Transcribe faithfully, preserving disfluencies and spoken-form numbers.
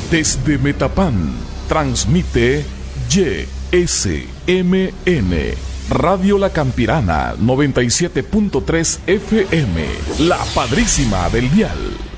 Desde Metapán, transmite Y S M N, Radio La Campirana, noventa y siete punto tres F M, la padrísima del dial.